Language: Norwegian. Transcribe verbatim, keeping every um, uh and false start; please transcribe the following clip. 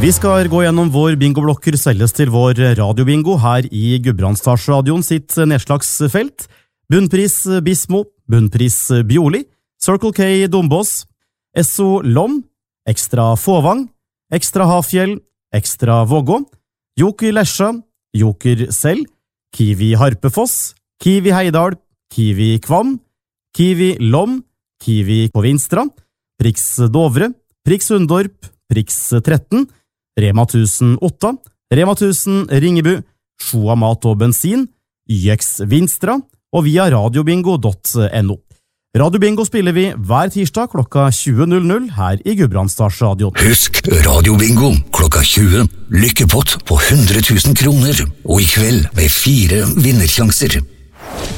Vi skal gå gjennom vår bingoblokker selges til vår radiobingo her i Gudbrandsdalsradioen sitt nedslagsfelt. Bunnpris Bismo, Bunnpris Bjoli, Circle K Dombås, Esso Lom, Ekstra Fåvang, Ekstra Hafjell, Ekstra Vågå, Joker Lesja, Joker Selv, Kiwi Harpefoss, Kiwi Heidal, Kiwi Kvam, Kiwi Lom, Kiwi på Vinstra, Prix Dovre, Prix Undorp, Prix tretten, Rema tusen Otta, Rema tusen Ringebu, Shoa Mat og Bensin, Y X Vinstra og via radiobingo punktum no. Radiobingo spiller vi hver tirsdag klokka tjue null null her i Gudbrandsdalsradioen. Husk radiobingo klokka tjue. Lykkepott på hundre tusen kroner, og i kveld med fire vinnersjanser.